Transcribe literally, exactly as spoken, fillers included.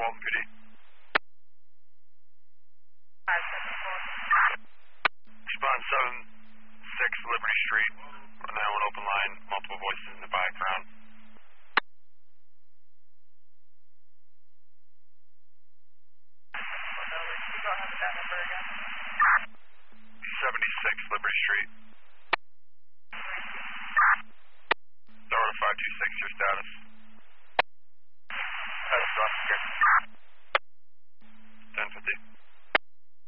Walton P D. Respond seven six Liberty Street. We're now on open line, multiple voices in the background. seventy-six Liberty Street.